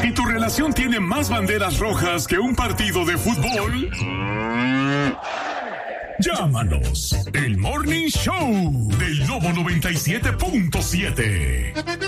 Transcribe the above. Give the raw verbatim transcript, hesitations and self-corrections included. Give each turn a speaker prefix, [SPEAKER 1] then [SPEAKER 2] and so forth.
[SPEAKER 1] Si tu relación tiene más banderas rojas que un partido de fútbol, llámanos. El Morning Show del Lobo noventa y siete punto siete.